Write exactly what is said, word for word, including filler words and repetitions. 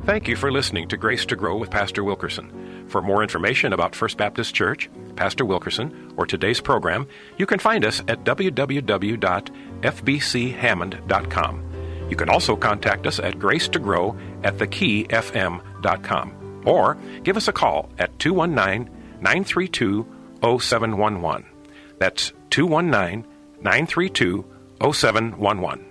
Thank you for listening to Grace to Grow with Pastor Wilkerson. For more information about First Baptist Church, Pastor Wilkerson, or today's program, you can find us at w w w dot f b c hammond dot com. You can also contact us at gracetogrow at the key f m dot com, or give us a call at two one nine, nine three two, zero seven one one. That's two one nine, nine three two, zero seven one one.